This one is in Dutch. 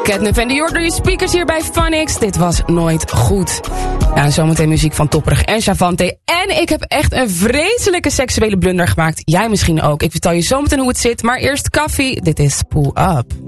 Catnip en de Your Speakers hier bij Phonics. Dit was nooit goed. Ja, en zometeen muziek van Topperig en Chavante. En ik heb echt een vreselijke seksuele blunder gemaakt. Jij misschien ook. Ik vertel je zometeen hoe het zit. Maar eerst koffie. Dit is Pull Up.